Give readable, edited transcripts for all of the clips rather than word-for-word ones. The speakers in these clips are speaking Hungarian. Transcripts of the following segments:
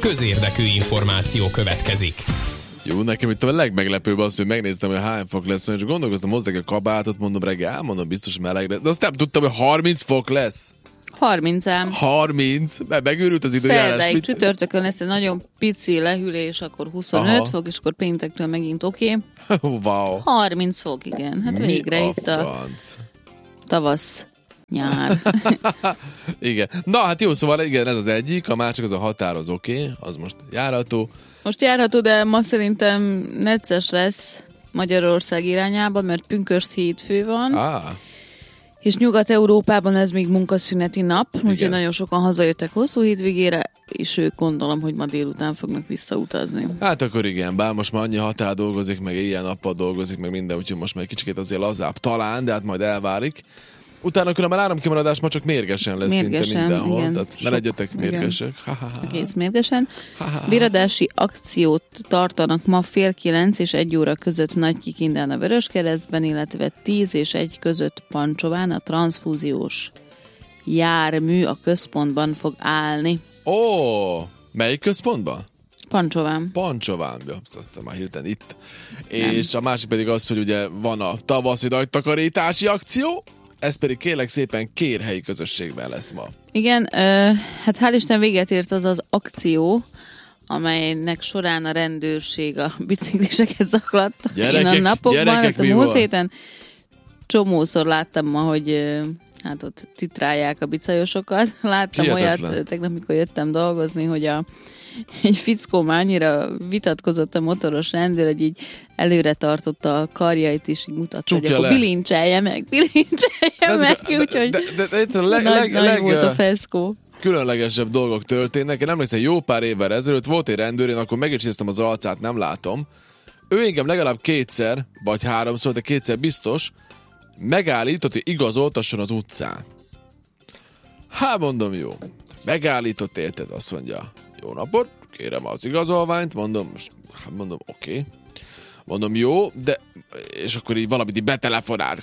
közérdekű információ következik. Jó, nekem itt a legmeglepőbb az, hogy megnéztem, hogy hány fok lesz, mert gondolkoztam hozzá a kabátot, mondom reggel, mondom biztos meleg lesz. De azt nem tudtam, hogy 30 fok lesz. 30 ám. 30? Mert megőrült az időjárás. Szerdáig csütörtökön lesz egy nagyon pici lehűlés, akkor 25 fok, és akkor péntektől megint oké. Wow. 30 fok, igen. Hát végre itt a tavasz, nyár. Igen. Na, hát jó, szóval igen, ez az egyik, a másik az a határ az oké, az most járható. Most járható, de ma szerintem necces lesz Magyarország irányába, mert pünkösd hétfő van. És Nyugat-Európában ez még munkaszüneti nap, úgyhogy nagyon sokan hazajöttek hosszú hétvégére, és ők gondolom, hogy ma délután fognak visszautazni. Hát akkor igen, bár most már annyi határ dolgozik, meg éjjel-nappal dolgozik, meg minden, úgyhogy most már kicsit azért lazább talán, de hát majd elvárik. Utána külön már áramkimaradás ma csak mérgesen lesz szinte mindenhol. Igen, tehát ne legyetek mérgesek. Egész mérgesen. Biradási akciót tartanak ma 8:30 és 1 óra között Nagykikindán a Vöröskeresztben, illetve 10 és 1 között Pancsován a transzfúziós jármű a központban fog állni. Melyik központban? Pancsován. Pancsován, jó, aztán már hirtelen itt. Nem. És a másik pedig az, hogy ugye van a tavaszi nagy takarítási akció, ez pedig kérlek szépen Kérhelyi közösségben lesz ma. Igen, hát hál' Isten véget ért az az akció, amelynek során a rendőrség a bicikliseket zaklatta. Én a napokban, hát a múlt héten csomószor láttam ma, hogy hát ott titrálják a bicajosokat. Láttam olyat, tegnap, mikor jöttem dolgozni, hogy egy fickó már annyira vitatkozott a motoros rendőr, hogy így előre tartotta a karjait, és így mutatta, hogy akkor bilincselje meg, úgyhogy nagy volt a feszkó. Különlegesebb dolgok történnek. Én emlékszem, jó pár évvel ezelőtt volt egy rendőr, én akkor meg is néztem az arcát, nem látom. Ő engem legalább 2-szer, vagy 3-szor, de 2-szer biztos, megállított, hogy igazoltasson az utcán. Hát mondom, jó. Megállított, érted, azt mondja, jó napot, kérem az igazolványt, mondom, oké. Mondom, jó, de, és akkor így valamit így betelefonált.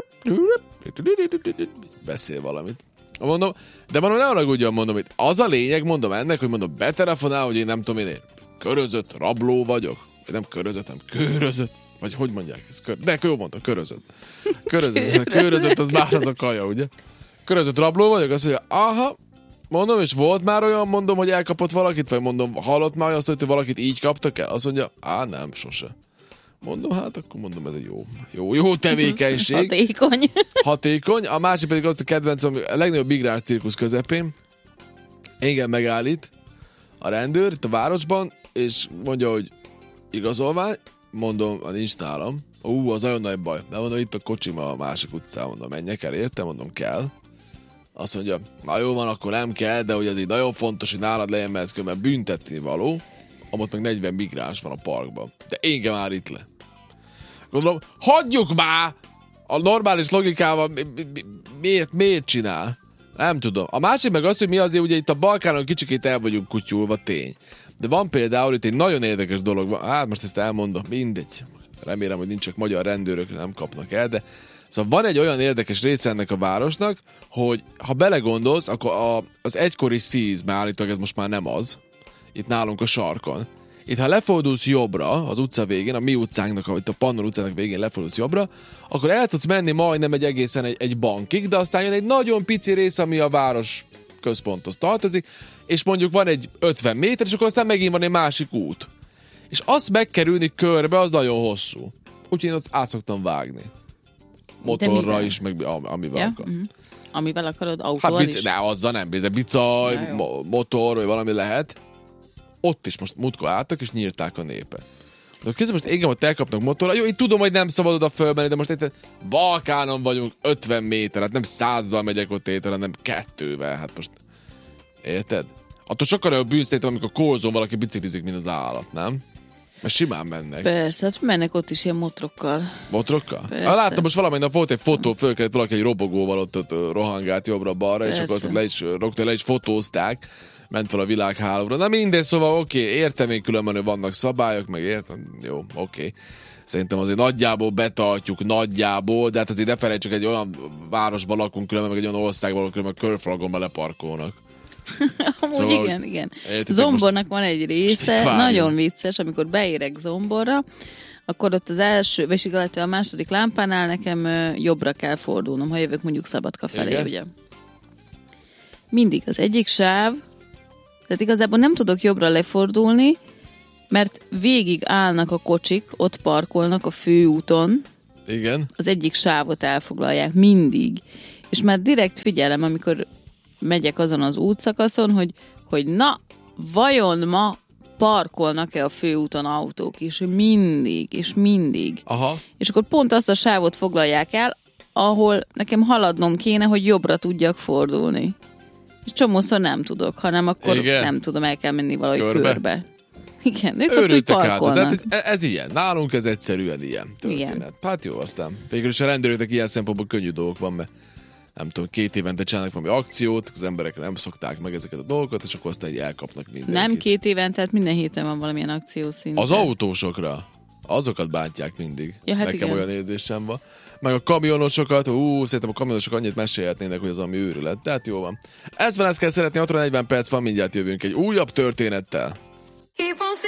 Beszél valamit. Mondom, de mondom, ne haragudjon, mondom, hogy az a lényeg, mondom ennek, hogy mondom, betelefonál, hogy én nem tudom, én körözött rabló vagyok. Vagy nem körözött, hanem körözött. Vagy hogy mondják ezt? De jó mondta, körözött. Körözött, az már az a kaja, ugye? Körözött rabló vagyok, azt mondja, aha, mondom, és volt már olyan, mondom, hogy elkapott valakit, vagy mondom, hallott már azt, hogy valakit így kaptak el? Azt mondja, nem, sose. Mondom, hát akkor mondom, ez egy jó tevékenység. Hatékony. A másik pedig az a kedvencem, a legnagyobb migrás cirkusz közepén. Engem megállít a rendőr itt a városban, és mondja, hogy igazolvány, mondom, nincs nálam. Az nagyon nagy baj. De mondom, itt a kocsim a másik utcán, mondom, menjek el, érte? Mondom, kell. Azt mondja, na jó van, akkor nem kell, de hogy ez így nagyon fontos, hogy nálad legyen, mert ez különben büntetni való. Amott meg 40 migráns van a parkban. De engem állít le. Gondolom, hagyjuk már! A normális logikával miért csinál? Nem tudom. A másik meg az, hogy mi azért ugye itt a Balkánon kicsikét el vagyunk kutyulva, tény. De van például itt egy nagyon érdekes dolog. Hát most ezt elmondom, mindegy. Remélem, hogy nincs csak magyar rendőrök, nem kapnak el, de szóval van egy olyan érdekes része ennek a városnak, hogy ha belegondolsz, akkor az egykori szíz, mert állítólag ez most már nem az, itt nálunk a sarkon. Itt ha lefordulsz jobbra, az utca végén, a mi utcánknak, itt a Pannon utcának végén lefordulsz jobbra, akkor el tudsz menni majdnem egészen egy bankig, de aztán jön egy nagyon pici rész, ami a város központhoz tartozik, és mondjuk van egy 50 méter, és akkor aztán megint van egy másik út. És azt megkerülni körbe, az nagyon hosszú. Úgyhogy én ott át szoktam vágni. Motorra is, meg amivel akar. Mm. Amivel akarod, autóval is? Ne, azzal nem, de bicaj, motor, vagy valami lehet. Ott is most múltkor álltak, és nyírták a népet. De közben most engem ott elkapnak motorra. Jó, én tudom, hogy nem szabad oda fölmenni, de most itt Balkánon vagyunk 50 méter, hát nem 100-zal megyek ott érte, hanem 2-vel. Hát most érted? Attól sokkal olyan bűnszétem, amikor korzón valaki biciklizik, mint az állat, nem? Mert simán mennek. Persze, hát mennek ott is ilyen motrokkal. Motrokkal? Láttam most valamelyik nap volt egy fotó, fölkelett valaki egy robogóval ott rohangált jobbra-balra, és akkor azt le is fotózták, ment fel a világhálóra. Na mindegy, szóval oké, értem én különben, hogy vannak szabályok, meg értem, jó, oké. Szerintem azért nagyjából betartjuk, de hát azért ne felejtsük, egy olyan városban lakunk különben, meg egy olyan országban, különben körfalagon beleparkolnak. Amúgy szóval, igen. Zombornak van egy része, nagyon vicces, amikor beérek Zomborra, akkor ott az első, és illetve a második lámpánál nekem jobbra kell fordulnom, ha jövök mondjuk Szabadka felé, igen. Ugye. Mindig az egyik sáv, tehát igazából nem tudok jobbra lefordulni, mert végig állnak a kocsik, ott parkolnak a főúton. Igen. Az egyik sávot elfoglalják, mindig. És már direkt figyelem, amikor megyek azon az útszakaszon, hogy na, vajon ma parkolnak-e a főúton autók, és mindig. Aha. És akkor pont azt a sávot foglalják el, ahol nekem haladnom kéne, hogy jobbra tudjak fordulni. És csomószor nem tudok, hanem akkor igen. Nem tudom, el kell menni valahogy körbe. Igen, ők ott úgy parkolnak. Ez ilyen. Nálunk ez egyszerűen ilyen történet. Igen. Hát jó, aztán. Végül is a rendőröknek ilyen szempontból könnyű dolgok van, mert nem tudom, 2 évente csinálnak valami akciót, az emberek nem szokták meg ezeket a dolgokat, és akkor aztán elkapnak mindenkit. Nem 2 évente, tehát minden héten van valamilyen akció szinte. Az autósokra, azokat bántják mindig. Ja, hát nekem igen. olyan érzésem van. Meg a kamionosokat, szerintem a kamionosok annyit mesélhetnének, hogy az ami őrület. De hát jó van. Ez kell szeretni, 40 perc van, mindjárt jövünk egy újabb történettel.